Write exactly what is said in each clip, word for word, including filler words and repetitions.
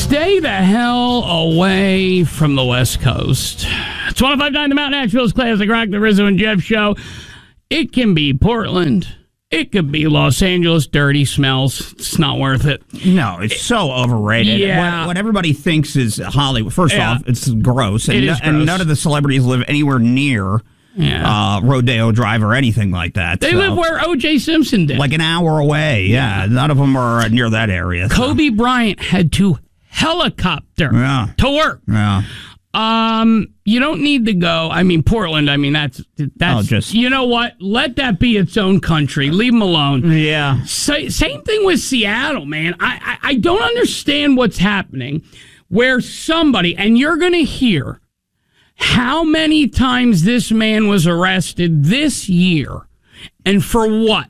Stay the hell away from the West Coast. It's one oh five point nine The Mountain, Nashville's Classic Rock, the Rizzo and Jeff Show. It can be Portland. It could be Los Angeles. Dirty smells. It's not worth it. No, it's so overrated. Yeah. What, what everybody thinks is Hollywood. First Yeah. off, it's gross. And, It is no- and gross. none of the celebrities live anywhere near Yeah. uh, Rodeo Drive or anything like that. They so. live where O J Simpson did. Like an hour away. Yeah. None of them are near that area. so. Kobe Bryant had to helicopter Yeah. to work. Yeah. Um, you don't need to go. I mean, Portland. I mean, that's that's Oh, just- you know what? Let that be its own country. Leave them alone. Yeah. Sa- same thing with Seattle, man. I, I I don't understand what's happening. Where somebody, and you're going to hear how many times this man was arrested this year, and for what?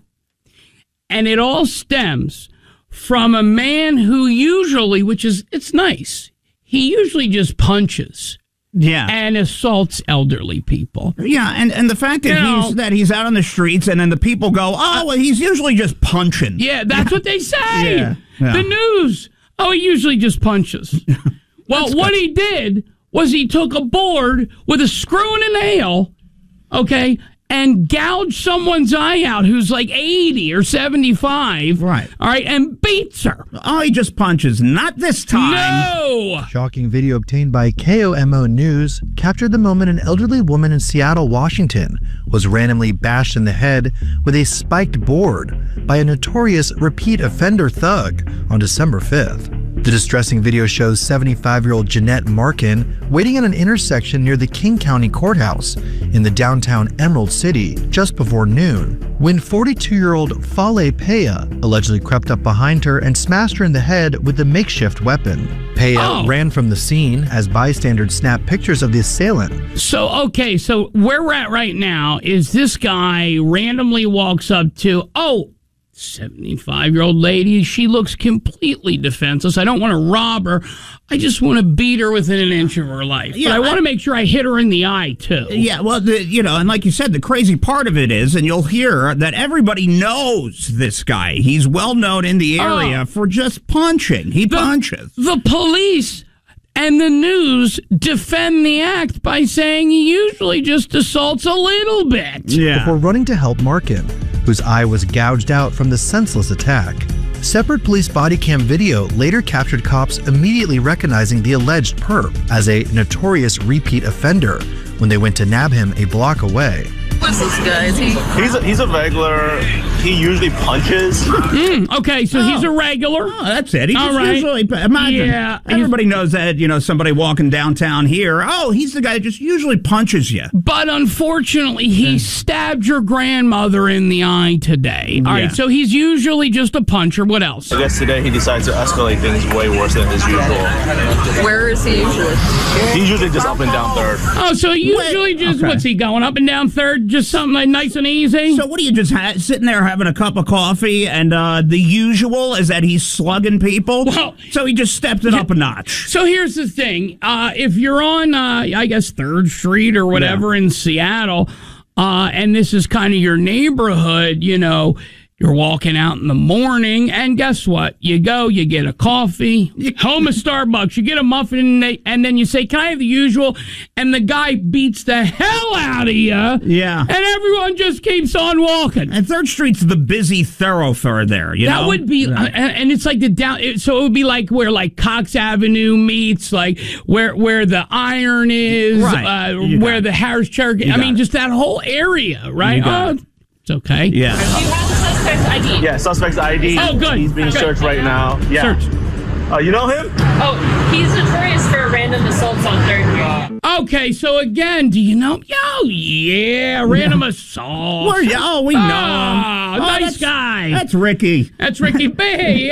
And it all stems from a man who usually, which is it's nice. He usually just punches Yeah. and assaults elderly people. Yeah, and, and the fact that You know- he's that he's out on the streets and then the people go, oh, well, he's usually just punching. Yeah, that's what they say. Yeah, yeah. The news. Oh, he usually just punches. Well, what he did was he took a board with a screw and a nail, okay, and gouged someone's eye out who's like eighty or seventy-five. Right. All right, and beats her. Oh, he just punches. Not this time. No. Shocking video obtained by K O M O News captured the moment an elderly woman in Seattle, Washington was randomly bashed in the head with a spiked board by a notorious repeat offender thug on December fifth. The distressing video shows seventy-five-year-old Jeanette Markin waiting at an intersection near the King County Courthouse in the downtown Emerald City just before noon, when forty-two-year-old Fale Peya allegedly crept up behind her and smashed her in the head with a makeshift weapon. Peya Oh. ran from the scene as bystanders snapped pictures of the assailant. So, okay, so where we're at right now is this guy randomly walks up to, oh, seventy-five-year-old lady. She looks completely defenseless. I don't want to rob her. I just want to beat her within an inch of her life. Yeah, but I want I- to make sure I hit her in the eye, too. Yeah, well, the, you know, and like you said, the crazy part of it is, and you'll hear that everybody knows this guy. He's well known in the area Oh. for just punching. He The- punches. The police and the news defend the act by saying he usually just assaults a little bit. Before running to help Markin, whose eye was gouged out from the senseless attack. Separate police body cam video later captured cops immediately recognizing the alleged perp as a notorious repeat offender when they went to nab him a block away. What's this guy? Is he? He's a, he's a regular. He usually punches. Mm, okay, so he's a regular. Oh, that's it. He All just right. usually, imagine, Yeah, he's- everybody knows that, you know, somebody walking downtown here, oh, he's the guy that just usually punches you. But unfortunately, he stabbed your grandmother in the eye today. All Yeah. right, so he's usually just a puncher. What else? I guess today he decides to escalate things way worse than his usual. Where is he usually? He's usually just up and down third. Oh, so usually just, okay. what's he, going up and down third? Just something like nice and easy? So what are you just ha- sitting there having a cup of coffee, and uh, the usual is that he's slugging people? Well- so he just stepped it up a notch. So here's the thing. Uh, if you're on, uh, I guess, third Street or whatever in Seattle, uh, and this is kind of your neighborhood, you know, you're walking out in the morning, and guess what? You go, you get a coffee, home of Starbucks, you get a muffin, and, they, and then you say, can I have the usual? And the guy beats the hell out of you. Yeah. And everyone just keeps on walking. And Third Street's the busy thoroughfare there, you That know? would be, uh, and, and it's like the down. it- So it would be like where like Cox Avenue meets, like where where the Iron is, Right. uh, You got where it. the Harris Cherokee. You I got mean, it. just that whole area, right? You got Oh, it. it's okay. Yeah. Do you have the suspect's I D? Yeah, suspect's I D. Oh, good. He's being Good. searched right now. Yeah. Search. Uh, you know him? Oh, he's notorious for random assaults on third Street. Okay, so again, do you know? Oh, yeah, random assault. Where you? Oh, we know Ah, him. Oh, nice that's- guy. That's Ricky. That's Ricky B.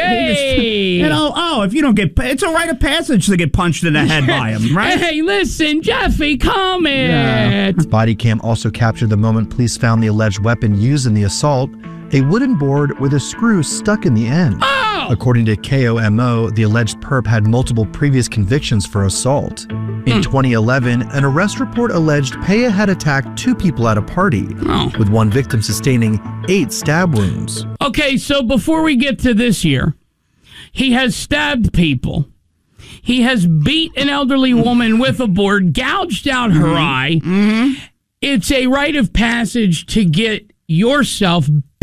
Hey. You know, oh, if you don't get, it's a rite of passage to get punched in the head by him, right? Hey, listen, Jeffy, comment. Body cam also captured the moment police found the alleged weapon used in the assault, a wooden board with a screw stuck in the end. Oh! According to K O M O, the alleged perp had multiple previous convictions for assault. In twenty eleven, an arrest report alleged Peya had attacked two people at a party, Oh. with one victim sustaining eight stab wounds. Okay, so before we get to this year, he has stabbed people. He has beat an elderly woman with a board, gouged out her mm-hmm. eye. Mm-hmm. It's a rite of passage to get yourself